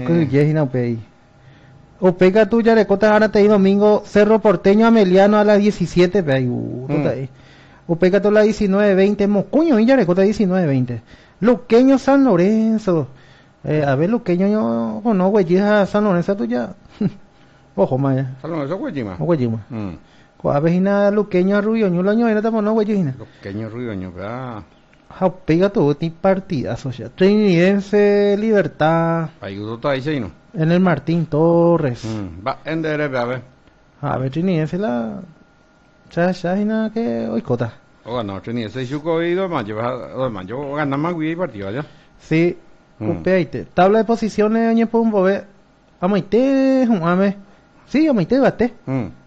que ya upei. Upeica tu yarecota ahora te di domingo Cerro Porteño Ameliano a las 17, pe ahí. Upeica tu la 19:20, Mocuño y yarecota 19:20. Luqueño San Lorenzo. A ver, Luqueño yo no güey, San Lorenzo tú ya. Ojo maya. San Lorenzo güeyima. Güeyima. A ver, hina Luqueño Rubio, no lo no estamos no güey. Luqueño Rubio, Pega todo tipo partidazo ya. Trinidense Libertad. Ahí todo ahí sí, ¿no? En el Martín Torres. Va en DRB, a ver. A ver, Trinidense la. Ya hay nada que hoy cota. O no, Trinidense Chuco y dos más. Yo ganar más güey partido allá. Sí. Upeaite. Tabla de posiciones año por un bobé. Amaite, ame. Sí, amaite bate.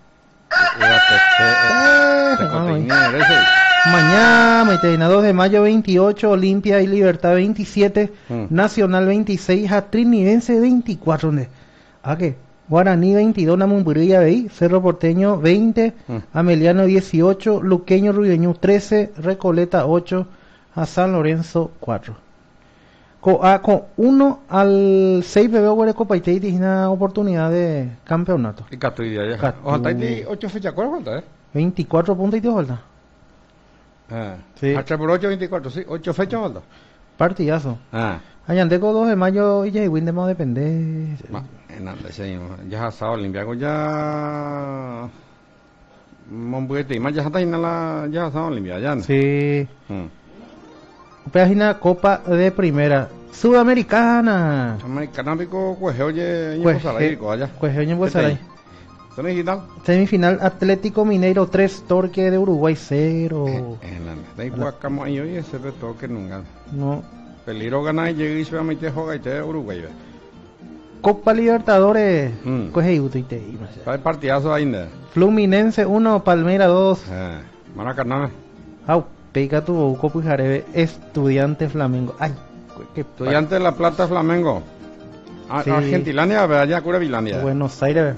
Mañana, mañana 2 de mayo 28, Olimpia y Libertad 27, Nacional 26, a Trinidense 24. ¿A qué? Guaraní 22, Namumburilla 20, Cerro Porteño 20, Ameliano 18, Luqueño Ruideño 13, Recoleta 8, a San Lorenzo 4. Con 1 al 6 bebé Copa y tiene una oportunidad de campeonato. Y Catuidia ya. Ojalá hay 8 fechas, ¿cuál falta? 24 puntos y te falta. Sí. Hasta por 8, 24, sí, 8 fechas falta. Partidazo. Ayandeco 2 de mayo y ya Win de depender. Ya ha Olimpiaco ya. Monbuete y más ya está ya ha Olimpia ya. Sí. Página Copa de Primera Sudamericana. Sudamericana pico cuejeo allá. Cuejeo Semifinal Atlético Mineiro 3, Torque de Uruguay 0. Ese toque nunca. No. Peligro ganar y llegar y se va a meter juega y te Uruguay. Copa Libertadores. Cuejeo Hay partidazo ahí. Fluminense 1, Palmeiras 2. Maracaná. Pega tu Copo y Jarebe, Estudiante Flamengo. Ay, qué Estudiante de La Plata Flamengo. Sí. Argentilania, allá Curavilandia. Buenos Aires.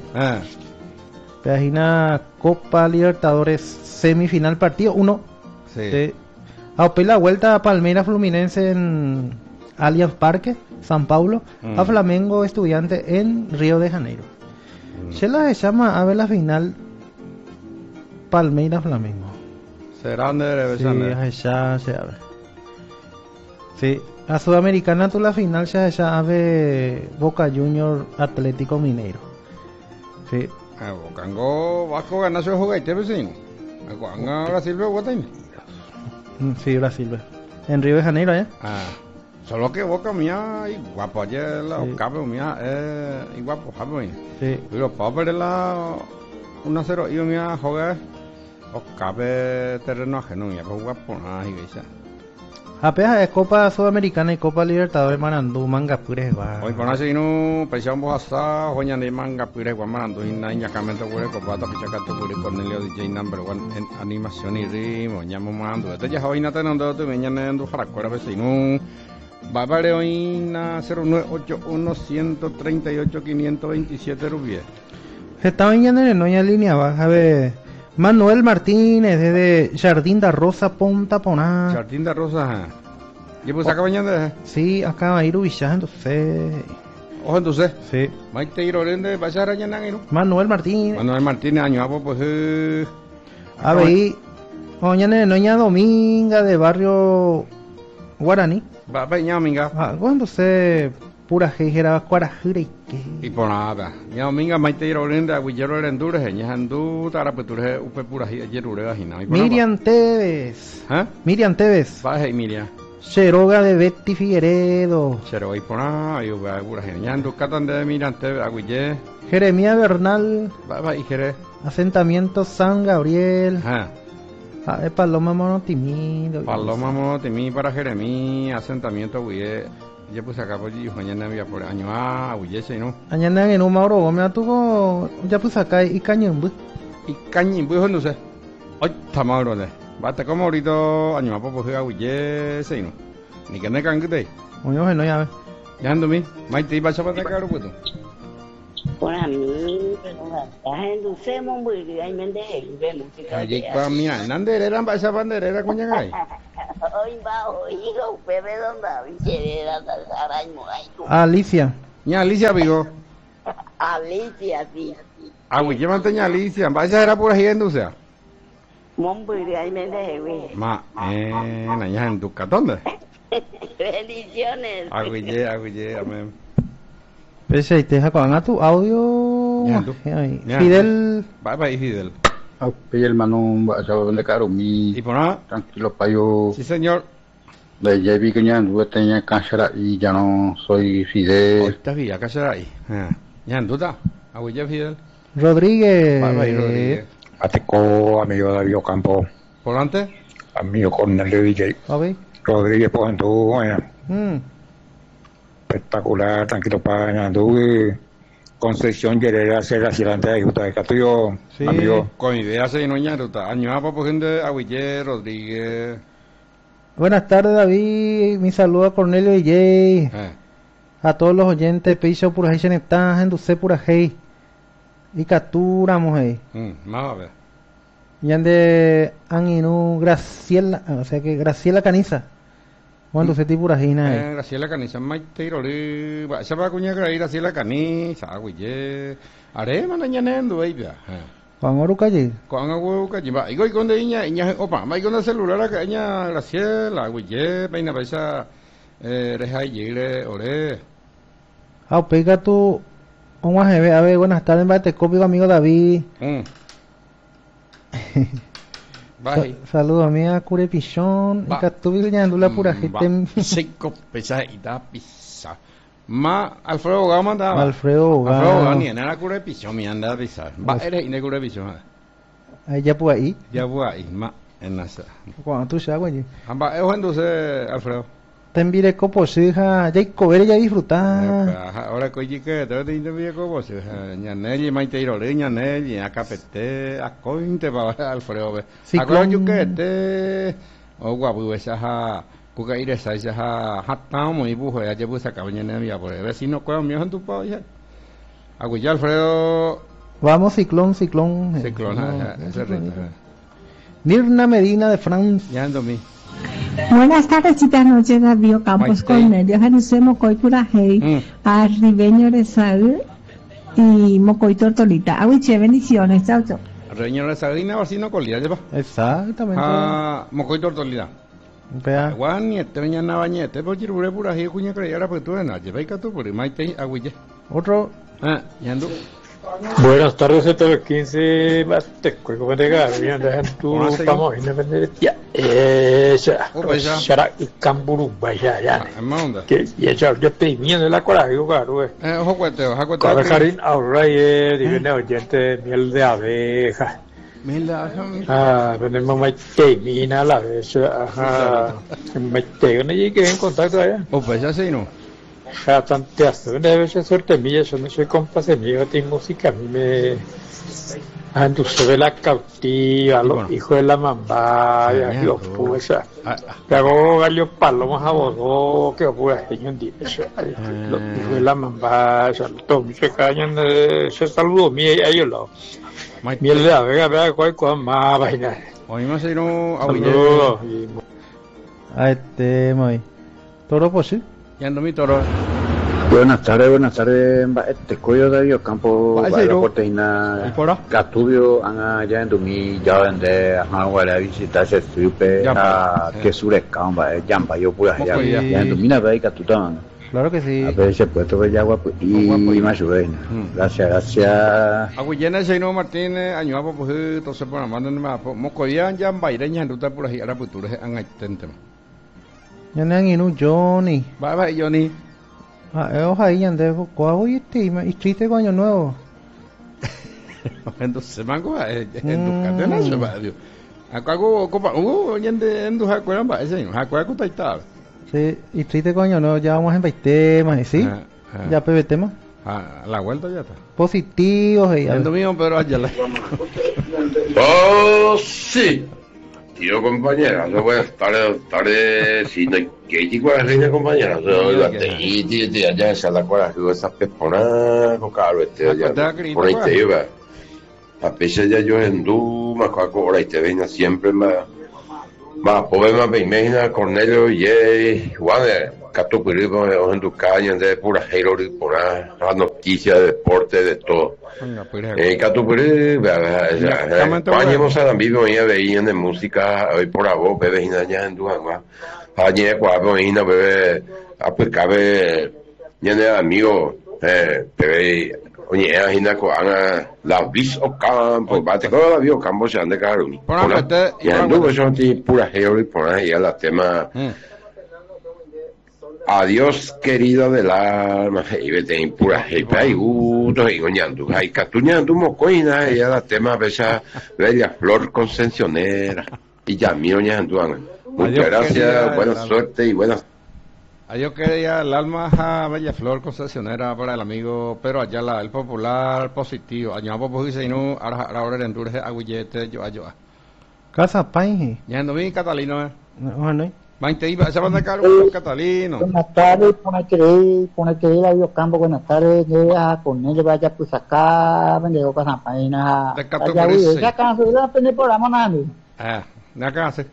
Página Copa Libertadores, semifinal partido 1. Sí. La vuelta a Palmeiras Fluminense en Allianz Parque, San Paulo. A Flamengo Estudiante en Río de Janeiro. Se la llama a ver la final Palmeiras Flamengo. ¿Será donde debe ser? Sí, a Sudamericana tú la final ya ve Boca Junior Atlético Mineiro. Sí. Bocango Vasco gana su juguete vecino. Brasil ve Guatemala. Sí, Brasil. En Río de Janeiro allá. Solo que Boca mía y guapo ayer la Ocabe mía y guapo japo. Sí. Pero para la 1-0 y mía juega Ocabe terreno ajeno mía, pues guapo nada y veisa. Apenas es Copa Sudamericana y Copa Libertadores Manandú manga pures va. Hoy con así no presión boasa hoña de manga pures va Manandú y naña camento pure Copa Tapichacato pure Cornelio DJ number 1 en animación y ritmo llamo Manandú. Este ya hoy nata no te veñan en Jaracuera vecino. Bávare hoy na 0981 138 527 rupias. Está veñando en noña línea baja de Manuel Martínez desde Jardín de Rosa Ponta Poná. Jardín de Rosa. ¿Y pues acá bañando? Sí, acá va a ir ubicado entonces. Ojo entonces. Sí. Maite Irorende va a ser allá en Manuel Martínez. Manuel Martínez año pues a ver, mañana en Noña Dominga de barrio Guaraní. Va a peña Dominga. Cuando se pura jejera cuarajura y por nada ya dominga Maite Irorende aguillero el endure ya andu tara peture upe pura jerure vagina. Miriam Tevez. Miriam Tevez. Va Miriam. Cheroga de Betty Figueredo. Cheroga y por nada y pura ya andu catan de Miriam Tevez aguille. Jeremía Bernal. Va y Jerez. Asentamiento San Gabriel. Paloma Monotimí. Paloma Monotimí para Jeremí, asentamiento aguille. Ya pues acá por allí mañana había por año huyese no mañana en un Mauro me tuvo ya pues acá y cañimbu no sé hoy está Mauro le bate como ahorita año pues huyese no ni que me cangue oye no ya ando mi Maite iba a chapar caro pues por a mí la gente se muy bien de música allí para mí Hernández era esa banderera coña gay hoy va hijo bebé donde Alicia Ña Alicia Vigo. Alicia, sí. Agüille manteña Alicia. Vaya era por ahí en Dulce. Momburi, ahí me dejé, güey. Naña en Duca. ¿Dónde? Bendiciones. Agüille, amén. Pese, te deja con tu audio. Ay, Fidel. Bye, Fidel. Oye, hermano, a donde caro mi. ¿Y por nada? Tranquilo, payo. Sí, señor. Ya vi que ya anduve, tenía cáncer y ya no soy Fidel. Ahorita vi, acá será ahí. Ya en duda. Agüille, Fidel. Rodríguez. Bye, Rodríguez. Atico, amigo David Ocampo. ¿Por antes? Amigo Cornelio DJ. Papi. Rodríguez, pues anduve. Espectacular, tranquilo, para anduve. Concepción Llerera, hacia adelante de Utah de Catuyo, Sí. amigo. Con idea se no ya ruta. Año a poco gente Agüille, Rodríguez. Buenas tardes, David. Mi saludo a Cornelio y Jay. A todos los oyentes. Peixe pura Hey, Chenetá, Enduse pura Hey. Y captura, mujer. Más a ver. Y ande Aninu Graciela, o sea que Graciela Caniza. Cuando se tipo Rajina. Graciela Caniza, Maite Iroli, se va a cuñar Graciela Caniza, Agüille. Arema nañanendo, baby. Juan Oru Calle. Con agua que lleva. Y con de iña, opa, mai con el celular acá, iña Graciela, Agüille, peina paisa, reja y llegue, ore. Ah, pega tu. Vamos a ver, buenas tardes, bate copio amigo David. Saludos a mi a Cure Pichón. Y que estuve enseñando la pura gente. 5 pesas y da pizza. Ma Alfredo Gama mandaba. Alfredo Gama. Ni en la Cure Pichón me anda a pisar. Va, eres y de Cure Pichón. Ahí ya pues ahí. Ya voy ahí, ma en esa. Cuando tú ya, güey. Amba, es entonces Alfredo. Te envié copo, hija. Ya comer ya disfrutar. Ahora coñi que te envié copo, ña Nelly Maite Irole, ña Nelly, a Capete, a Cointe para Alfredo. A coño que te o guapo esa ja cuca ir esa ja hatao muy bujo ya llevo esa cabaña nevia por ver si no cueo mío en tu pa ya. Agüilla Alfredo. Vamos ciclón. Ese rito. Mirna Medina de Francia. Ya ando mi. Buenas tardes, chicas noches, David Campos Cornelio, Januse Mocoy Purajey, a Ribeño Rezaú y Mocoy Tortolita. Aguiche, bendiciones, chao, chao. Ribeño Rezaú y Navarcino Colía, ¿lleva? Exactamente. Mocoy Tortolita. Juan Niete, veña Navañete, pues Chirure Purajey, cuña creyera, pues tú de nada, lleva y catu por Maite, Aguille. Otro. Ya ando. Buenas tardes, el 15 te cuelgo de Gabriel, vamos a independencia. Shara y Camburu, vaya, que ya yo te miedo de la coraje, güey. Ojo cuete. Karin ahora viene oyente miel de abeja. Tenemos Maite Mina la vez, Maite, no llegué en contacto allá. Pues ya sé, ¿no? Fantástico, debe ser suerte mía, yo no soy compa de mí, de música, a mí me anduse de la cautiva, los hijos de la mamá, los puesa, te hago gallo palomos a vos, que pues un día, los hijos de la mamá, todos se cañan, se saludo mía, ellos lo, miel de la vega, vea cuál cosa más vaina. Hoy me hace no saludos. Muy. Toro, pues sí. Ya ando mi toro. Buenas tardes, este cuello de Dios Campo, la porteña, Gastubio, ya en Dumi, ya vende, a visitar ese estupe, que suresca, Yamba, yo puedo ya en Dumi, nada, y Catután. Claro que sí. A ver, ese puesto de agua y más subena. Gracias. Aguillena, Seino Martínez, año pues, entonces, por la mano, Mocoyán, Yamba, Ireña, en ruta por ahí, ahora pues tú eres an atentema. Ya no hay un Johnny. Bye, Johnny. Ojalá y ande, ¿cuál es y triste con año nuevo? Entonces, mango, en tu cadena se va, Dios. Acá hago copa, en tu jacuera, ese no, jacuera con taitado. Sí, y triste con año nuevo, ya vamos en 20 temas, ¿sí? Ya PB temas. La vuelta ya está. Positivos, y ando mío, pero allá la. Oh, sí. Tío, compañera, buenas tardes, si no hay que chico la reina, compañera, tío, ya esa la cual esa pepona, con caro, ya, por ahí te iba, a pesar ya yo en du, más por ahí te venga siempre, más, poema, me imagina, Cornelio, y Juan, Catupiripo, en tu caña, de pura hero, pura noticia de deporte, de todo. Catupiripo, pañemos a la misma, ya veían de música, hoy por agua, bebé, y ya en tu agua. Añe, cuapo, y no bebé, aplicabe, ya de amigo, bebé, oye, ahina coana la vis o campo, bate con la bio campo se ande caruni. Y anduvo son pura hero y por ahí la tema. Adiós querido del alma, y vete en pura jepe, hay gusto, y goñando, hay catuñando mocoina, y la tema besa, bella flor concesionera, y ya mío ñanduan. Muchas gracias, buena suerte y buenas. Yo quería el alma a Bella Flor concesionera para el amigo Pedro Ayala, el popular positivo. Año poco dice no, ahora en Honduras aguillete yo. Casa Paine. Ya no vi Catalino. No. 20 iba, se van a caer Catalino. Buenas tardes, pone que ir a Biocampo, buenas tardes, que con él vaya pues acá, vendido Casa Paine. De 14. Ya canso de aprender programa nada. ¿Nada que hace?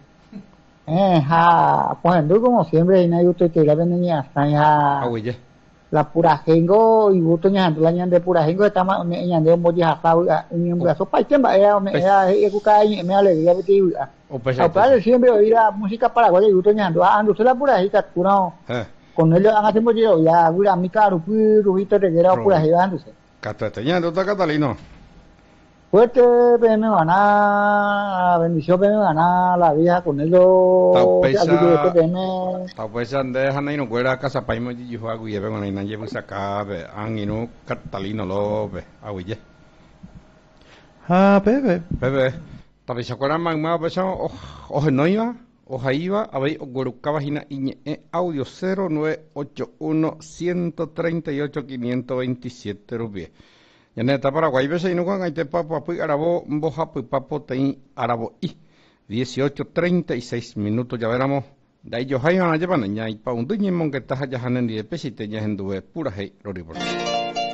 Pues ando como siempre, y nadie usted que la venía la pura jengo y gusto ñando la ñande pura jengo estamos ñande moji hasta un brazo pa chemba era kukai me alegría que para siempre oír la música paraguaya y gusto ñando ando la pura jica curado con ellos han hacemos yo ya gura mi caro rubito reguera pura jica anduse Cata ñando ta Catalino. Fuerte, me gana, bendición, me gana la vieja con ellos. Tau pesa dejan ahí no cuera casa paimo y yo hago y vengo ahí nadie pues acá han y no Catalino lobe aguille. Bebe. Tapi se acuerdan más pesa oje no iba, oja iba, a ver guruca vagina audio 0981 138 527 rupias. Ya neta Paraguay ves ahí no cuando hay te papo api arabo boja pi papo te arabo y 18:36 minutos ya veramos de ahí yo hay una llevan ya y pa un duñe mon que estás allá hanen de pesite ya en due pura hey rori por